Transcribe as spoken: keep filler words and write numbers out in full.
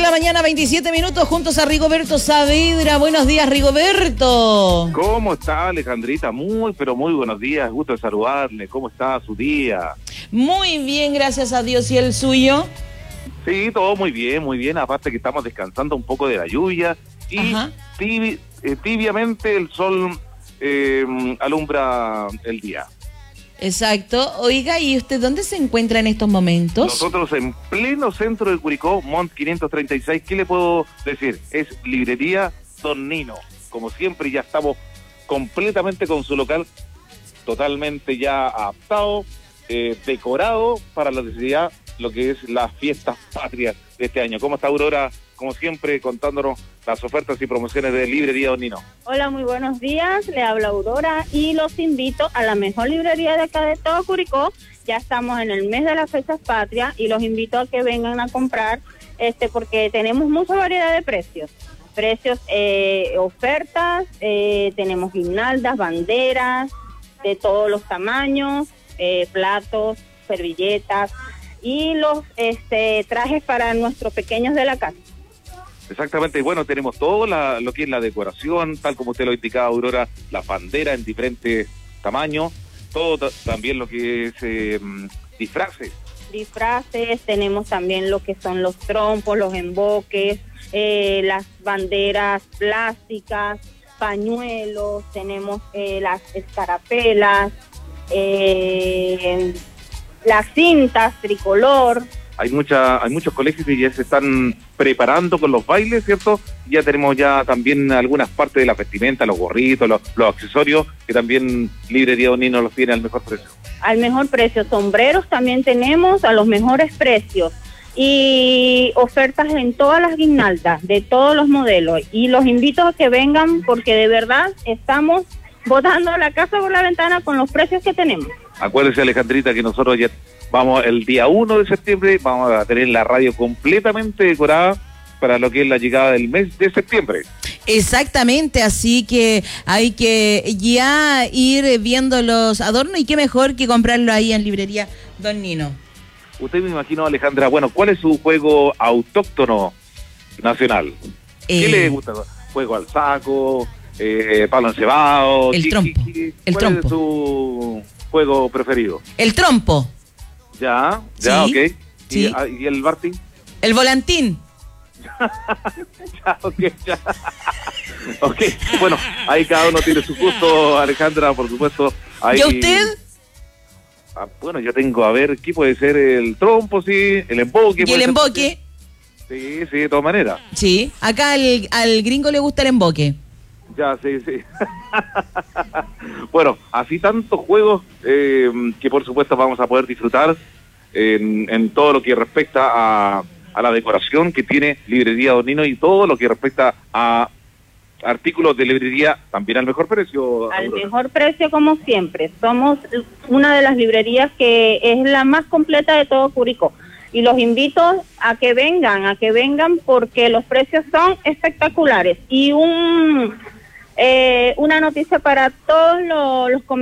la mañana, veintisiete minutos, juntos a Rigoberto Saavedra. Buenos días, Rigoberto. ¿Cómo está, Alejandrita? Muy, pero muy buenos días. Gusto de saludarle. ¿Cómo está su día? Muy bien, gracias a Dios. ¿Y el suyo? Sí, todo muy bien, muy bien. Aparte que estamos descansando un poco de la lluvia y tibi, eh, tibiamente el sol eh, alumbra el día. Exacto. Oiga, ¿y usted dónde se encuentra en estos momentos? Nosotros en pleno centro de Curicó, Mont quinientos treinta y seis. ¿Qué le puedo decir? Es Librería Don Nino. Como siempre, ya estamos completamente con su local, totalmente ya adaptado, eh, decorado para la necesidad, lo que es las fiestas patrias de este año. ¿Cómo está, Aurora? Como siempre, contándonos las ofertas y promociones de Librería Don Nino. Hola, muy buenos días. Le habla Aurora y los invito a la mejor librería de acá de todo Curicó. Ya estamos en el mes de las fechas patrias y los invito a que vengan a comprar, este, porque tenemos mucha variedad de precios. Precios, eh, ofertas, eh, tenemos guirnaldas, banderas de todos los tamaños, eh, platos, servilletas y los este, trajes para nuestros pequeños de la casa. Exactamente, y bueno, tenemos todo la, lo que es la decoración, tal como usted lo indicaba, Aurora, las banderas en diferentes tamaños, todo también lo que es eh, disfraces. Disfraces, tenemos también lo que son los trompos, los emboques, eh, las banderas plásticas, pañuelos, tenemos eh, las escarapelas, eh, las cintas tricolor. Hay mucha, hay muchos colegios que ya se están preparando con los bailes, ¿cierto? Ya tenemos ya también algunas partes de la vestimenta, los gorritos, los, los accesorios, que también Librería Don Nino los tiene al mejor precio. Al mejor precio, sombreros también tenemos a los mejores precios y ofertas en todas las guirnaldas, de todos los modelos. Y los invito a que vengan porque de verdad estamos botando la casa por la ventana con los precios que tenemos. Acuérdese, Alejandrita, que nosotros ya vamos el día uno de septiembre, vamos a tener la radio completamente decorada para lo que es la llegada del mes de septiembre. Exactamente, así que hay que ya ir viendo los adornos y qué mejor que comprarlo ahí en Librería Don Nino. Usted me imagino, Alejandra, bueno, ¿cuál es su juego autóctono nacional? Eh... ¿Qué le gusta? ¿Juego al saco? Eh, ¿Palo encebado? El ¿Qué, trompo. qué, qué, el ¿Cuál trompo. es su juego preferido? El trompo. Ya, ya, sí, ok. Sí. ¿Y, ¿Y el Barty? El volantín. ya, ok, ya. Ok, bueno, ahí cada uno tiene su gusto, Alejandra, por supuesto. Ahí... ¿Y usted? Ah, bueno, yo tengo, a ver, ¿qué puede ser? El trompo, sí, el emboque. ¿Y el emboque? Sí, sí, de todas maneras. Sí, acá al, al gringo le gusta el emboque. Ya, sí, sí. Bueno, así tantos juegos eh, que por supuesto vamos a poder disfrutar en, en todo lo que respecta a, a la decoración que tiene Librería Don Nino y todo lo que respecta a artículos de librería también al mejor precio. Al mejor precio como siempre. Somos una de las librerías que es la más completa de todo Curicó. Y los invito a que vengan, a que vengan porque los precios son espectaculares. Y un... Eh, una noticia para todos los, los comerciantes.